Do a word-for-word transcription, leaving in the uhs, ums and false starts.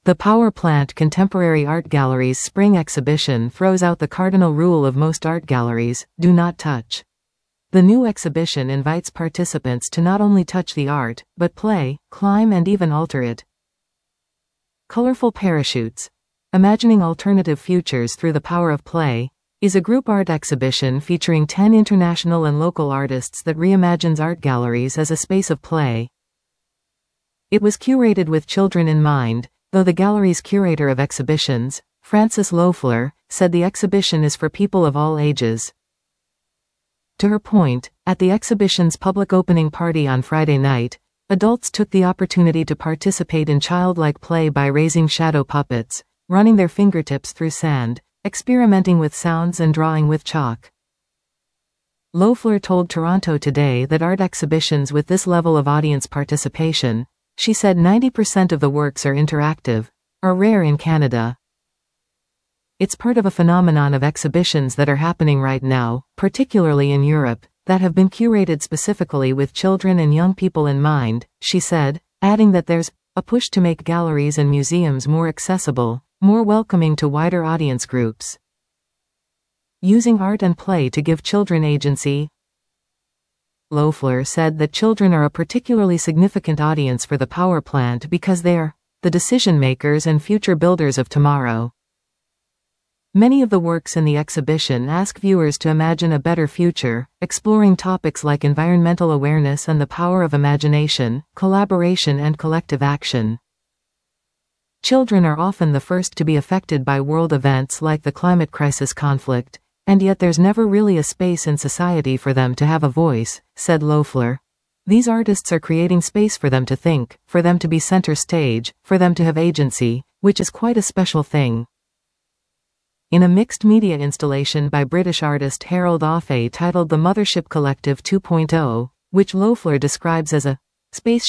The Power Plant Contemporary Art Gallery's spring exhibition throws out the cardinal rule of most art galleries: do not touch. The new exhibition invites participants to not only touch the art, but play, climb and even alter it. Colorful Parachutes: Imagining Alternative Futures Through the Power of Play is a group art exhibition featuring ten international and local artists that reimagines art galleries as a space of play. It was curated with children in mind, though the gallery's curator of exhibitions, Frances Loeffler, said the exhibition is for people of all ages. To her point, at the exhibition's public opening party on Friday night, adults took the opportunity to participate in childlike play by raising shadow puppets, running their fingertips through sand, experimenting with sounds and drawing with chalk. Loeffler told Toronto Today that art exhibitions with this level of audience participation, she said ninety percent of the works are interactive, are rare in Canada. It's part of a phenomenon of exhibitions that are happening right now, particularly in Europe, that have been curated specifically with children and young people in mind, she said, adding that there's a push to make galleries and museums more accessible, more welcoming to wider audience groups. Using art and play to give children agency. Loeffler said that children are a particularly significant audience for the Power Plant because they're the decision makers and future builders of tomorrow. Many of the works in the exhibition ask viewers to imagine a better future, exploring topics like environmental awareness and the power of imagination, collaboration and collective action. Children are often the first to be affected by world events like the climate crisis conflict, and yet there's never really a space in society for them to have a voice, said Loeffler. These artists are creating space for them to think, for them to be center stage, for them to have agency, which is quite a special thing. In a mixed media installation by British artist Harold Offey titled The Mothership Collective two point oh, which Loeffler describes as a space